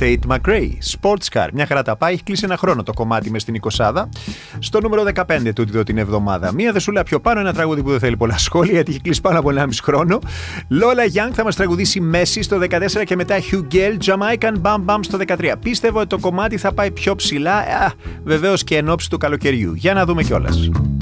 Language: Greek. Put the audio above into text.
Tate McRae, Sports Car. Μια χαρά τα πάει, έχει κλείσει ένα χρόνο το κομμάτι μες στην 20. Στο νούμερο 15 τούτη εδώ την εβδομάδα. Μία δεσούλα πιο πάνω, ένα τραγούδι που δεν θέλει πολλά σχόλια γιατί έχει κλείσει πάνω από 1,5 χρόνο. Lola Young θα μας τραγουδήσει Messi στο 14 και μετά Hugh Gale, Jamaican Bam Bam στο 13. Πίστευω ότι το κομμάτι θα πάει πιο ψηλά, βεβαίως και εν ώψη του καλοκαιριού. Για να δούμε κιόλας.